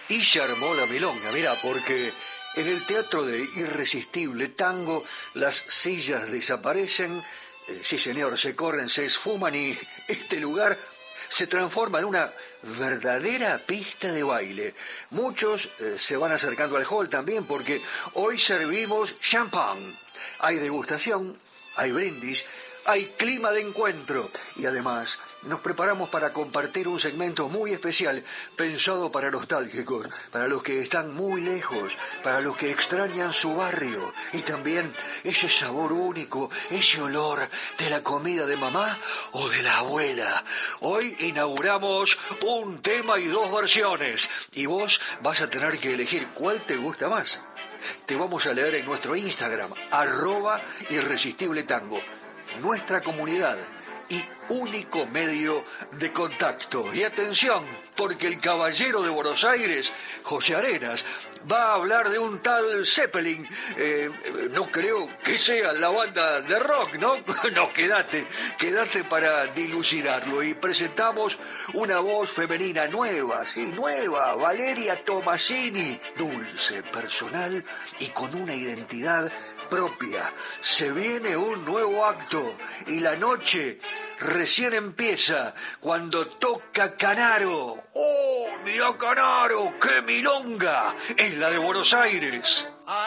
Y se armó la milonga, mira, porque en el Teatro de Irresistible Tango las sillas desaparecen, sí señor, se corren, se esfuman y este lugar se transforma en una verdadera pista de baile. Muchos se van acercando al hall también porque hoy servimos champán. Hay degustación, hay brindis, hay clima de encuentro y además nos preparamos para compartir un segmento muy especial pensado para nostálgicos, para los que están muy lejos, para los que extrañan su barrio y también ese sabor único, ese olor de la comida de mamá o de la abuela. Hoy inauguramos un tema y dos versiones y vos vas a tener que elegir cuál te gusta más. Te vamos a leer en nuestro Instagram, @irresistibletango. Nuestra comunidad y único medio de contacto. Y atención, porque el caballero de Buenos Aires, José Arenas, va a hablar de un tal Zeppelin. No creo que sea la banda de rock, ¿no? No, quédate para dilucidarlo. Y presentamos una voz femenina nueva, sí, nueva, Valeria Tomasini, dulce, personal y con una identidad propia. Se viene un nuevo acto y la noche recién empieza cuando toca Canaro. ¡Oh, mira Canaro! ¡Qué milonga! Es la de Buenos Aires.